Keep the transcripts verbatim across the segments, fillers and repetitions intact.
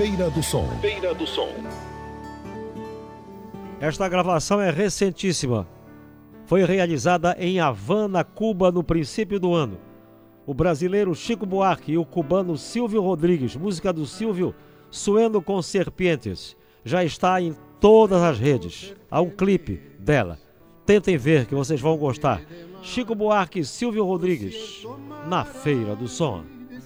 Feira do Som. Feira do Som. Esta gravação é recentíssima. Foi realizada em Havana, Cuba, no princípio do ano. O brasileiro Chico Buarque e o cubano Silvio Rodrigues, música do Silvio, Suendo com Serpientes, já está em todas as redes. Há um clipe dela. Tentem ver que vocês vão gostar. Chico Buarque e Silvio Rodrigues, na Feira do Som.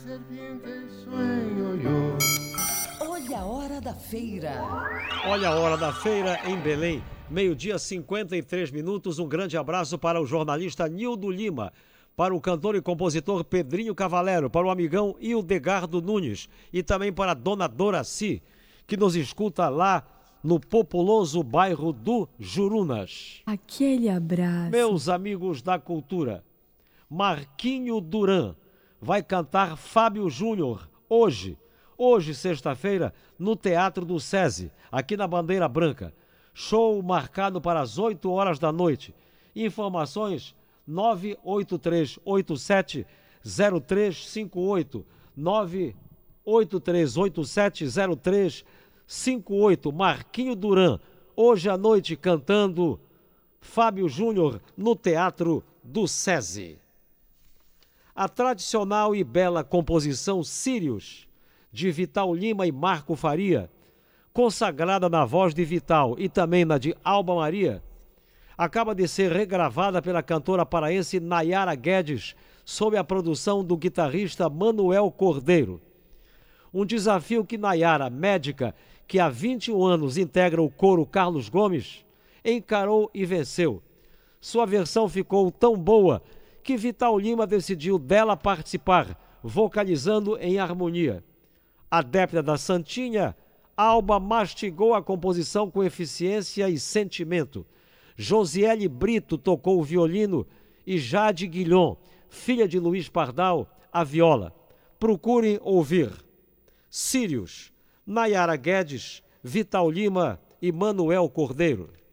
Olha a hora da feira. Olha a hora da feira em Belém. Meio-dia, cinquenta e três minutos. Um grande abraço para o jornalista Nildo Lima, para o cantor e compositor Pedrinho Cavalero, para o amigão Hildegardo Nunes e também para a dona Doraci, que nos escuta lá no populoso bairro do Jurunas. Aquele abraço. Meus amigos da cultura, Marquinho Duran vai cantar Fábio Júnior hoje, hoje sexta-feira, no Teatro do SESI, aqui na Bandeira Branca. Show marcado para as oito horas da noite. Informações nove oito três oito sete zero três cinco oito, nove oito três oito sete zero três cinco oito. Marquinho Duran, hoje à noite cantando Fábio Júnior no Teatro do SESI. A tradicional e bela composição Sírios, de Vital Lima e Marco Faria, consagrada na voz de Vital e também na de Alba Maria, acaba de ser regravada pela cantora paraense Nayara Guedes, sob a produção do guitarrista Manuel Cordeiro. Um desafio que Nayara, médica, que há vinte e um anos integra o coro Carlos Gomes, encarou e venceu. Sua versão ficou tão boa que Vital Lima decidiu dela participar, vocalizando em harmonia. Adepta da Santinha, Alba mastigou a composição com eficiência e sentimento. Josiele Brito tocou o violino e Jade Guilhom, filha de Luiz Pardal, a viola. Procurem ouvir. Sírios, Nayara Guedes, Vital Lima e Manuel Cordeiro.